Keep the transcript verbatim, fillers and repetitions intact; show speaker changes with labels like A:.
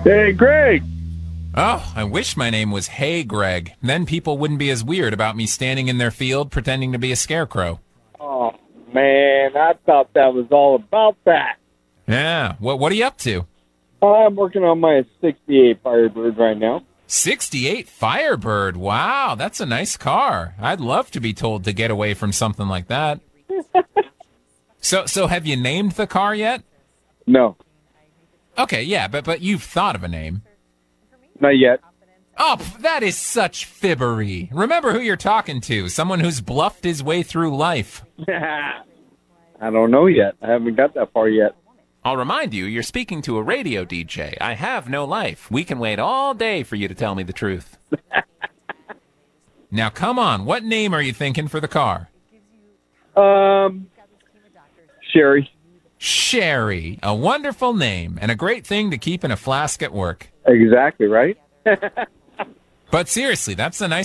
A: Hey, Greg.
B: Oh, I wish my name was Hey Greg. Then people wouldn't be as weird about me standing in their field pretending to be a scarecrow.
A: Oh, man, I thought that was all about that.
B: Yeah, what what are you up to?
A: I'm working on my sixty-eight Firebird right now.
B: sixty-eight Firebird. Wow, that's a nice car. I'd love to be told to get away from something like that. so so have you named the car yet?
A: No,
B: Okay, yeah, but but you've thought of a name.
A: not yet.
B: Oh, pff, that is such fibbery. Remember who you're talking to, someone who's bluffed his way through life.
A: I don't know yet. I haven't got that far yet.
B: I'll remind you, you're speaking to a radio D J. I have no life. We can wait all day for you to tell me the truth. Now, come on. What name are you thinking for the car?
A: Um, Sherry.
B: Sherry. A wonderful name and a great thing to keep in a flask at work.
A: Exactly, right?
B: But seriously, that's a nice